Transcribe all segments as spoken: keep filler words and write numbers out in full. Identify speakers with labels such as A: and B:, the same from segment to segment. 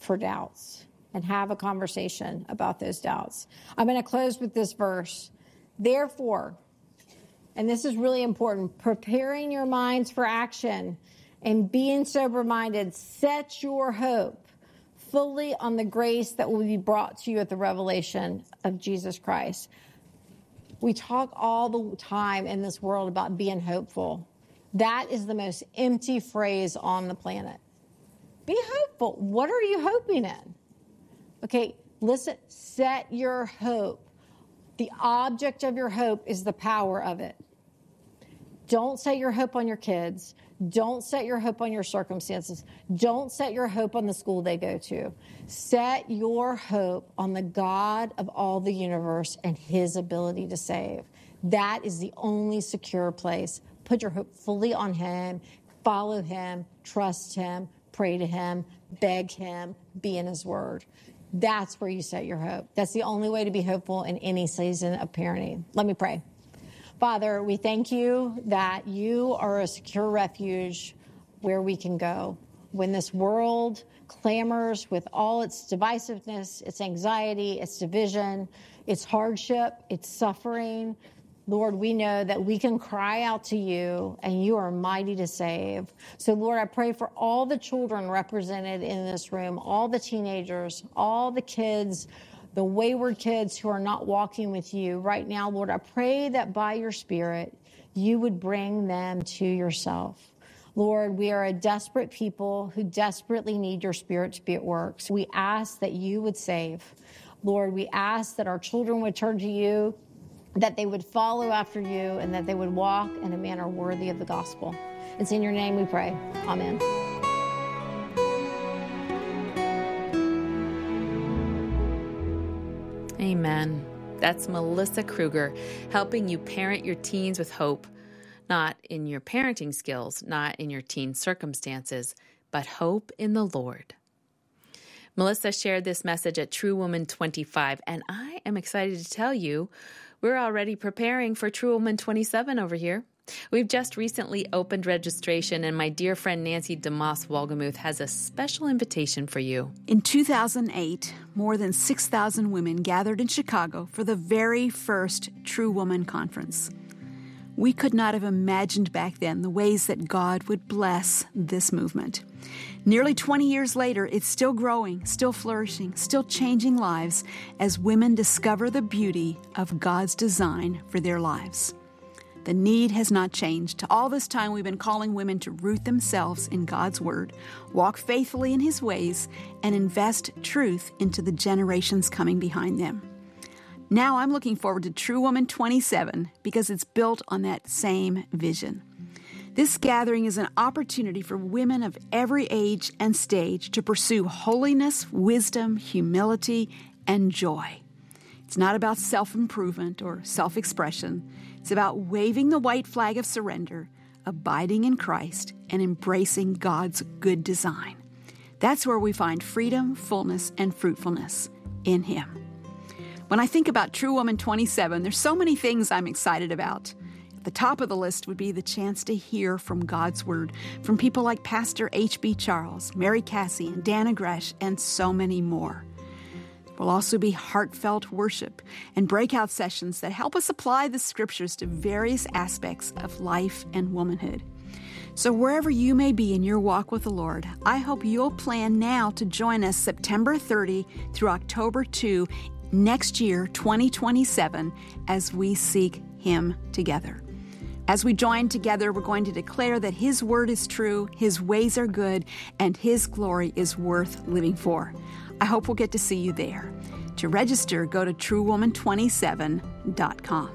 A: for doubts and have a conversation about those doubts. I'm going to close with this verse. Therefore, and this is really important, preparing your minds for action and being sober-minded, set your hope fully on the grace that will be brought to you at the revelation of Jesus Christ. We talk all the time in this world about being hopeful. That is the most empty phrase on the planet. Be hopeful. What are you hoping in? Okay, listen, set your hope. The object of your hope is the power of it. Don't set your hope on your kids. Don't set your hope on your circumstances. Don't set your hope on the school they go to. Set your hope on the God of all the universe and his ability to save. That is the only secure place. Put your hope fully on him. Follow him. Trust him. Pray to him. Beg him. Be in his word. That's where you set your hope. That's the only way to be hopeful in any season of parenting. Let me pray. Father, we thank you that you are a secure refuge where we can go. When this world clamors with all its divisiveness, its anxiety, its division, its hardship, its suffering, Lord, we know that we can cry out to you and you are mighty to save. So, Lord, I pray for all the children represented in this room, all the teenagers, all the kids, the wayward kids who are not walking with you right now. Lord, I pray that by your Spirit, you would bring them to yourself. Lord, we are a desperate people who desperately need your Spirit to be at work. So we ask that you would save. Lord, we ask that our children would turn to you, that they would follow after you, and that they would walk in a manner worthy of the gospel. It's in your name we pray. Amen.
B: Amen. That's Melissa Kruger, helping you parent your teens with hope, not in your parenting skills, not in your teen circumstances, but hope in the Lord. Melissa shared this message at True Woman twenty-five, and I am excited to tell you we're already preparing for True Woman twenty-seven over here. We've just recently opened registration, and my dear friend Nancy DeMoss Wolgemuth has a special invitation for you.
C: In two thousand eight, more than six thousand women gathered in Chicago for the very first True Woman Conference. We could not have imagined back then the ways that God would bless this movement. Nearly twenty years later, it's still growing, still flourishing, still changing lives as women discover the beauty of God's design for their lives. The need has not changed. All this time, we've been calling women to root themselves in God's Word, walk faithfully in His ways, and invest truth into the generations coming behind them. Now I'm looking forward to True Woman twenty-seven because it's built on that same vision. This gathering is an opportunity for women of every age and stage to pursue holiness, wisdom, humility, and joy. It's not about self-improvement or self-expression. It's about waving the white flag of surrender, abiding in Christ, and embracing God's good design. That's where we find freedom, fullness, and fruitfulness in Him. When I think about True Woman twenty-seven, there's so many things I'm excited about. At the top of the list would be the chance to hear from God's Word from people like Pastor H B Charles, Mary Cassie, and Dana Gresh, and so many more. There will also be heartfelt worship and breakout sessions that help us apply the Scriptures to various aspects of life and womanhood. So wherever you may be in your walk with the Lord, I hope you'll plan now to join us September thirtieth through October second next year, twenty twenty-seven, as we seek Him together. As we join together, we're going to declare that His word is true, His ways are good, and His glory is worth living for. I hope we'll get to see you there. To register, go to true woman twenty-seven dot com.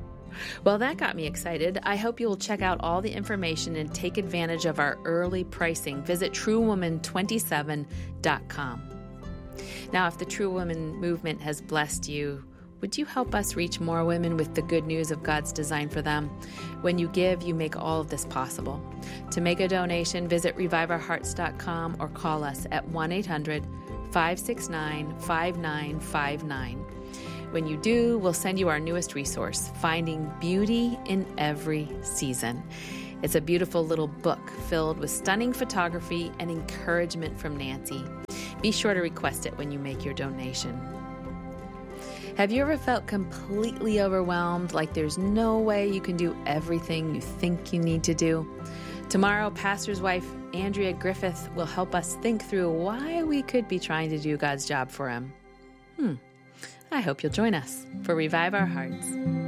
B: Well, that got me excited. I hope you will check out all the information and take advantage of our early pricing. Visit true woman twenty-seven dot com. Now, if the True Woman movement has blessed you, would you help us reach more women with the good news of God's design for them? When you give, you make all of this possible. To make a donation, visit revive our hearts dot com or call us at one eight hundred five six nine five nine five nine. When you do, we'll send you our newest resource, Finding Beauty in Every Season. It's a beautiful little book filled with stunning photography and encouragement from Nancy. Be sure to request it when you make your donation. Have you ever felt completely overwhelmed, like there's no way you can do everything you think you need to do? Tomorrow, pastor's wife Andrea Griffith will help us think through why we could be trying to do God's job for him. Hmm. I hope you'll join us for Revive Our Hearts.